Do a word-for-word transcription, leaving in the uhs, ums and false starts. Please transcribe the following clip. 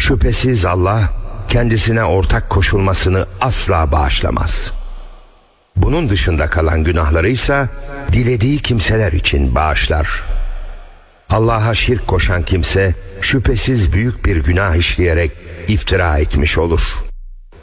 Şüphesiz Allah kendisine ortak koşulmasını asla bağışlamaz. Bunun dışında kalan günahları ise dilediği kimseler için bağışlar. Allah'a şirk koşan kimse şüphesiz büyük bir günah işleyerek iftira etmiş olur.